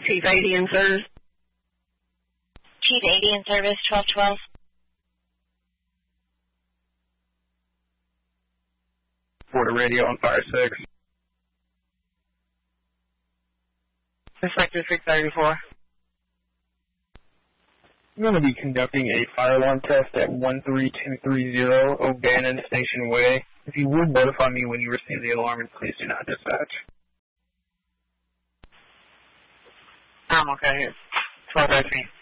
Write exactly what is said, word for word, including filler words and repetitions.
Chief eighty in service. Chief eighty in service, twelve twelve. Florida radio on fire six. Inspector six thirty-four. I'm going to be conducting a fire alarm test at one three two three zero O'Bannon Station Way. If you would notify me when you receive the alarm, and please do not dispatch. I'm okay here. twelve thirteen.